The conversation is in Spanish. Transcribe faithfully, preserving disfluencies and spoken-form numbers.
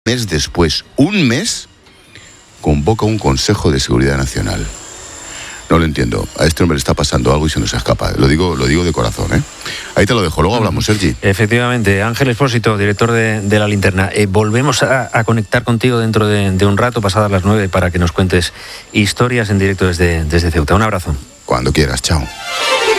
mes después, un mes, convoca un Consejo de Seguridad Nacional. No lo entiendo. A este hombre le está pasando algo y se nos escapa. Lo digo, lo digo de corazón, ¿eh? Ahí te lo dejo. Luego hablamos, Sergi. Efectivamente. Ángel Expósito, director de, de La Linterna. Eh, volvemos a, a conectar contigo dentro de, de un rato, pasadas las nueve, para que nos cuentes historias en directo desde, desde Ceuta. Un abrazo. Cuando quieras. Chao.